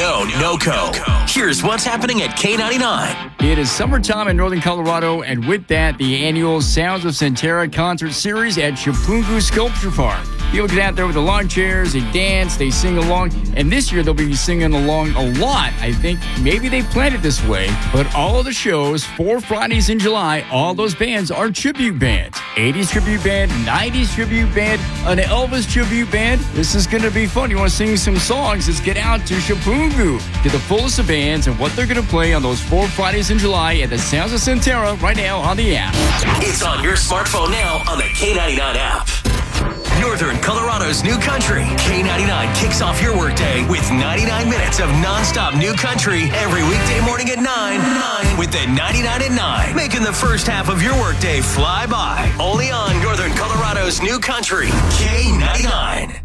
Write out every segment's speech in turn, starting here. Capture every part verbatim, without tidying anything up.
know NOCO. Here's what's happening at K ninety-nine. It is summertime in Northern Colorado, and with that, the annual Sounds of Centerra concert series at Shapungu Sculpture Park. People get out there with the lawn chairs, they dance, they sing along, and this year they'll be singing along a lot. I think maybe they planned it this way, but all of the shows, four Fridays in July, all those bands are tribute bands. eighties tribute band, nineties tribute band, an Elvis tribute band. This is going to be fun. You want to sing some songs? Let's get out to Shapungu. Get the fullest of bands and what they're going to play on those four Fridays in July at the Sounds of Centerra right now on the app. It's on your smartphone now on the K ninety-nine app. Northern Colorado's new country. K ninety-nine kicks off your workday with ninety-nine minutes of nonstop new country every weekday morning at nine. nine with the ninety-nine at nine, making the first half of your workday fly by. Only on Northern Colorado's new country, K ninety-nine.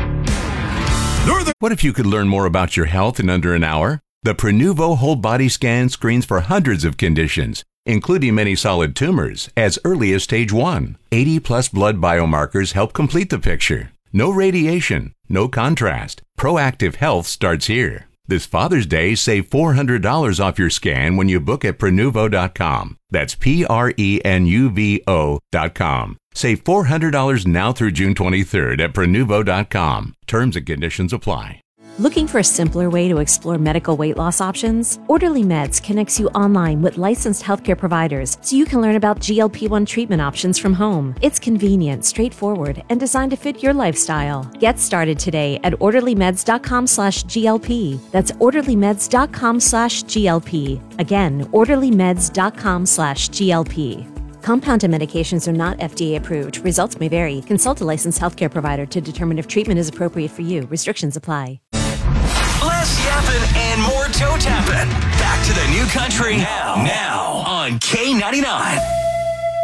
Northern. What if you could learn more about your health in under an hour? The Prenuvo whole body scan screens for hundreds of conditions, including many solid tumors, as early as stage one. eighty plus blood biomarkers help complete the picture. No radiation, no contrast. Proactive health starts here. This Father's Day, save four hundred dollars off your scan when you book at Prenuvo dot com. That's P R E N U V O dot com. Save four hundred dollars now through June twenty-third at Prenuvo dot com. Terms and conditions apply. Looking for a simpler way to explore medical weight loss options? Orderly Meds connects you online with licensed healthcare providers so you can learn about G L P one treatment options from home. It's convenient, straightforward, and designed to fit your lifestyle. Get started today at orderly meds dot com slash G L P. That's orderly meds dot com slash G L P. Again, orderly meds dot com slash G L P. Compounded medications are not F D A approved. Results may vary. Consult a licensed healthcare provider to determine if treatment is appropriate for you. Restrictions apply. Less yapping and more toe tapping. Back to the new country now, now on K ninety-nine.